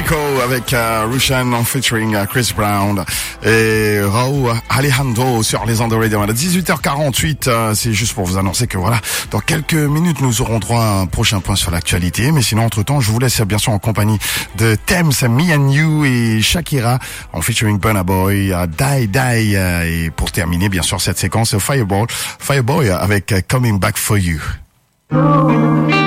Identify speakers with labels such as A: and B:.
A: Mexico avec Rushan en featuring Chris Brown et Raúl Alejandro sur les ondes de Radio. À 18h48, c'est juste pour vous annoncer que voilà, dans quelques minutes, nous aurons droit à un prochain point sur l'actualité. Mais sinon, entre-temps, je vous laisse bien sûr en compagnie de Thames, Me and You et Shakira en featuring Burna Boy, Die Die. Et pour terminer, bien sûr, cette séquence, Fireboy avec Coming Back For You.